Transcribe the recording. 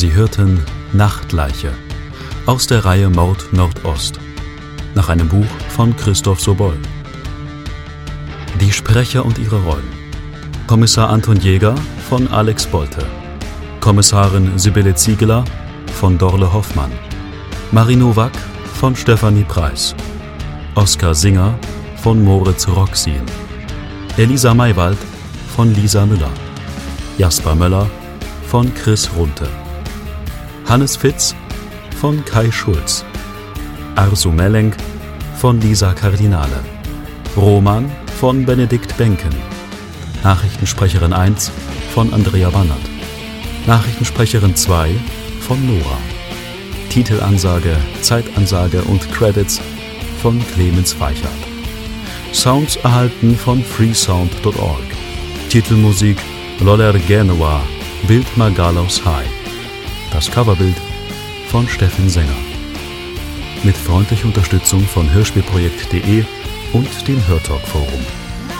Sie hörten Nachtleiche aus der Reihe Mord Nordost nach einem Buch von Christoph Sobol. Die Sprecher und ihre Rollen: Kommissar Anton Jäger von Alex Bolte, Kommissarin Sibylle Ziegeler von Dorle Hoffmann, Marino Wack von Stefanie Preis, Oskar Singer von Moritz Roxin, Elisa Maywald von Lisa Müller, Jasper Möller von Chris Runte, Hannes Fitz von Kai Schulz, Arsu Mellenk von Lisa Kardinale, Roman von Benedikt Benken, Nachrichtensprecherin 1 von Andrea Bannert, Nachrichtensprecherin 2 von Nora, Titelansage, Zeitansage und Credits von Clemens Weichert. Sounds erhalten von freesound.org. Titelmusik Loller Genua, Bild Magalos High. Das Coverbild von Steffen Sänger. Mit freundlicher Unterstützung von hörspielprojekt.de und dem Hörtalk Forum.